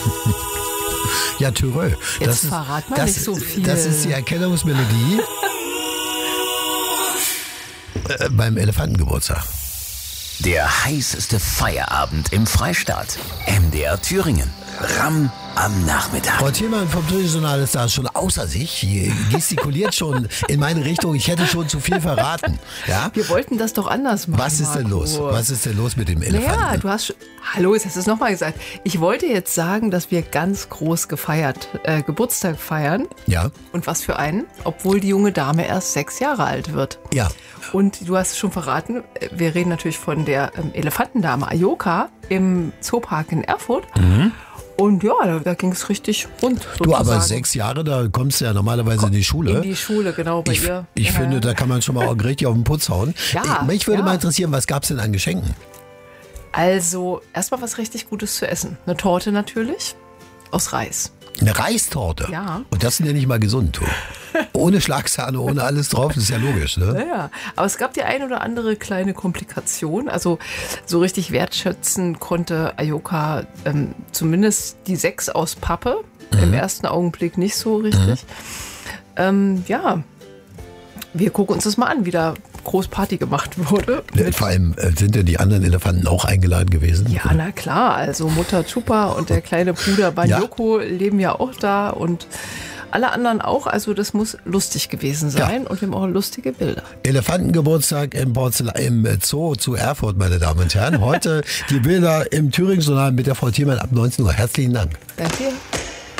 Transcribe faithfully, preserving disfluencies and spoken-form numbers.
Ja, Thürö. Jetzt Das ist, verrat mal das, nicht so viel. Das ist die Erkennungsmelodie äh, beim Elefantengeburtstag. Der heißeste Feierabend im Freistaat. M D R Thüringen. Ramm am Nachmittag. Frau Thielmann vom Thüringen-Journal ist da schon außer sich. Sie gestikuliert schon in meine Richtung. Ich hätte schon zu viel verraten. Ja? Wir wollten das doch anders machen. Was ist denn Marco. los? Was ist denn los mit dem Elefanten? Naja, du hast... Hallo, jetzt hast du es nochmal gesagt. Ich wollte jetzt sagen, dass wir ganz groß gefeiert, äh, Geburtstag feiern. Ja. Und was für einen? Obwohl die junge Dame erst sechs Jahre alt wird. Ja. Und du hast es schon verraten, wir reden natürlich von der ähm, Elefantendame Ayoka im Zoopark in Erfurt. Mhm. Und ja, da, da ging es richtig rund. Sozusagen. Du, aber sechs Jahre, da kommst du ja normalerweise in die Schule. In die Schule, genau, bei ich, ihr. Ich ja. finde, da kann man schon mal auch richtig auf den Putz hauen. Ja, Mich würde ja. mal interessieren, was gab es denn an Geschenken? Also, erstmal was richtig Gutes zu essen. Eine Torte natürlich, aus Reis. Eine Reistorte? Ja. Und das sind ja nicht mal gesund, du. Ohne Schlagsahne, ohne alles drauf, das ist ja logisch, ne? Naja, aber es gab die ein oder andere kleine Komplikation. Also so richtig wertschätzen konnte Ayoka ähm, zumindest die sechs aus Pappe. Mhm. Im ersten Augenblick nicht so richtig. Mhm. Ähm, ja, wir gucken uns das mal an, wie da groß Party gemacht wurde. Ja, vor allem äh, sind denn die anderen Elefanten auch eingeladen gewesen? Ja, na klar. Also Mutter Chupa und der kleine Bruder Banyoko ja. leben ja auch da und alle anderen auch. Also das muss lustig gewesen sein ja. und wir haben auch lustige Bilder. Elefantengeburtstag im, Porzellan, im Zoo zu Erfurt, meine Damen und Herren. Heute die Bilder im Thüringen-Journal mit der Frau Thielmann ab neunzehn Uhr. Herzlichen Dank. Danke.